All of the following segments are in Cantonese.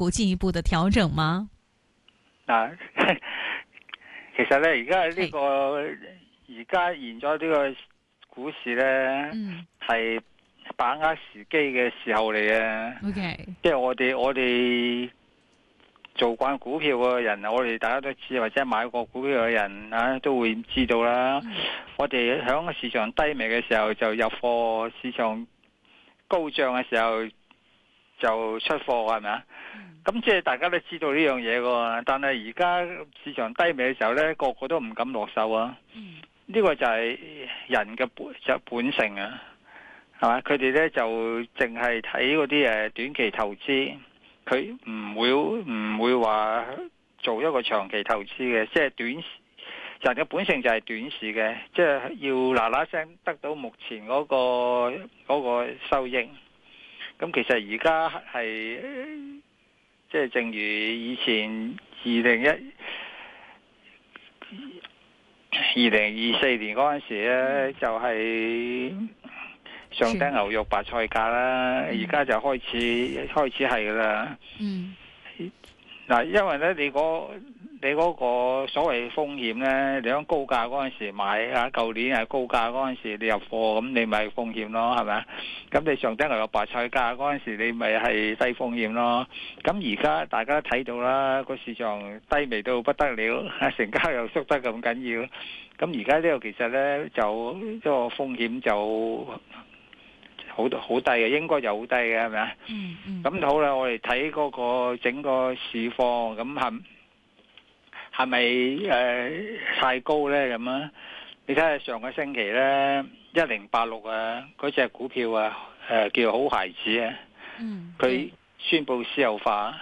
股進一步的調整嗎？ 其實咧，而家現咗呢個股市咧，係把握時機嘅時候嚟嘅。 OK， 即係我哋做慣股票嘅人，我哋大家都知，或者買過股票嘅人啊，都會知道啦。我哋響個市場低迷嘅時候就入貨，市場高漲嘅時候就出貨，係咪啊？咁即係大家都知道呢樣嘢㗎，但係而家市場低迷嘅時候呢，個個都唔敢落手啊！呢個就係人嘅本性啊，係嘛？佢哋呢就淨係睇嗰啲短期投資，佢唔會話做一個長期投資嘅，即係人嘅本性就係短視嘅，即係要嗱嗱聲得到目前嗰個收益。咁其實而家係即係正如以前2024年嗰陣時咧，就係上丁牛肉白菜價啦，而家就開始係噶啦。嗱，因為咧你嗰個所謂風險咧，你喺高價嗰陣時買啊，舊年係高價嗰陣時你入貨，咁你咪風險咯，係咪啊？咁你上丁牛肉白菜價嗰陣時，你咪係低風險咯。咁而家大家都睇到啦，個市場低微到不得了，成交又縮得咁緊要。咁而家呢個其實咧就呢個風險就好低嘅，應該就好低嘅，係咪啊？咁好啦，我哋睇嗰個整個市況，咁係咪太高咧？咁啊，你睇下上個星期咧1086啊，嗰隻股票啊，叫好孩子啊，佢宣布私有化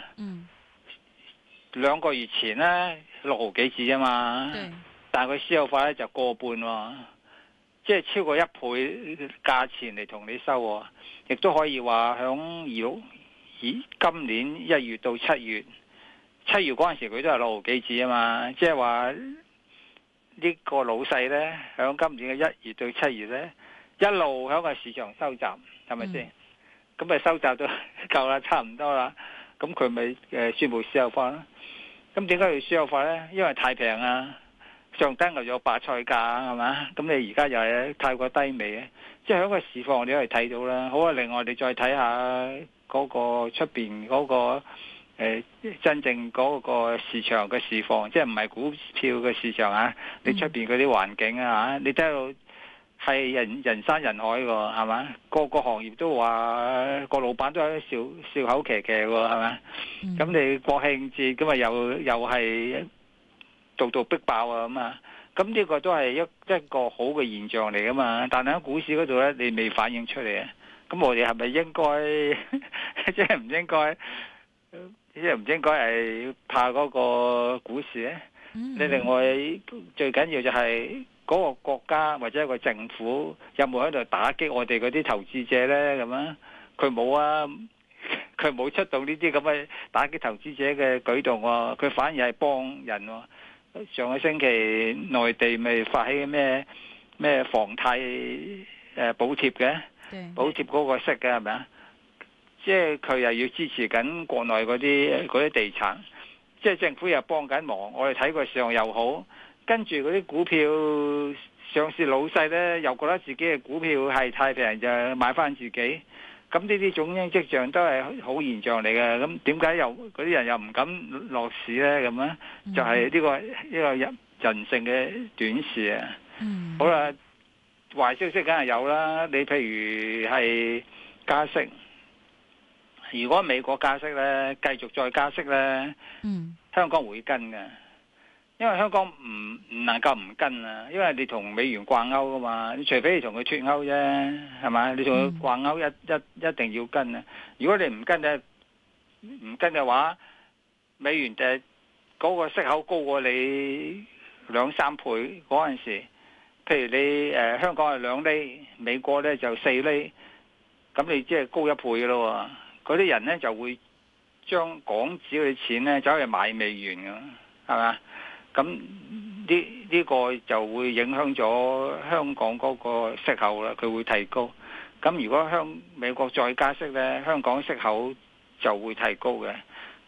，2個月前咧6毫幾紙啊嘛，但係佢私有化咧就過半喎。即係超過1倍價錢嚟同你收，亦都可以話響今年1月到7月嗰陣時佢都係6毫幾紙啊嘛，即係話呢個老細呢，響今年嘅1月到7月呢，一路響個市場收集，係咪先？咁咪收集到夠啦，差唔多啦，咁佢咪宣布私有化啦。咁點解要私有化呢？因為太平啊！上丁牛肉白菜價係嘛？咁你而家又係太過低微嘅，即係喺個市況你可以睇到啦。好啊，另外你再睇下嗰個出邊嗰個真正嗰個市場嘅市況，即係唔係股票嘅市場啊？你出邊嗰啲環境啊，你睇到係人山人海喎，係嘛？個行業都話個老闆都係笑口騎騎喎，係嘛？咁你國慶節咁啊又係度逼爆啊咁啊！咁呢個都係一個好嘅現象嚟噶嘛。但係喺股市嗰度咧，你未反映出嚟啊。咁我哋係咪應該即係唔應該？即係唔應該係怕嗰個股市咧？你另外最緊要就係嗰個國家或者一個政府有冇喺度打擊我哋嗰啲投資者咧？咁啊，佢冇啊，佢冇出動呢啲咁嘅打擊投資者嘅舉動喎，佢反而係幫人喎。上個星期內地咪發起咩房貸補貼嘅，補貼嗰個息嘅係咪啊？即係佢又要支持緊國內嗰啲地產，即係政府又幫緊忙。我哋睇個市場又好，跟住嗰啲股票上市老細呢，又覺得自己嘅股票係太平，就買翻自己。咁呢啲種種跡象都係好現象嚟嘅，咁點解又嗰啲人又唔敢落市呢？咁啊，就係呢個人性嘅短視啊！好啦，壞消息梗係有啦。你譬如係加息，如果美國加息呢，繼續再加息呢，香港會跟嘅。因為香港唔能夠唔跟啊，因為你同美元掛鈎噶嘛，你除非你同佢脫鈎啫，係咪？你同佢掛鈎一定要跟啊！如果你唔跟嘅話，美元就嗰個息口高過你2-3倍嗰陣時，譬如你香港係2厘，美國呢就4厘，咁你即係高1倍咯。嗰啲人呢就會將港紙嘅錢呢走去買美元噶，係咪？咁呢個就會影響咗香港嗰個息口啦，佢會提高。咁如果美國再加息呢，香港息口就會提高嘅。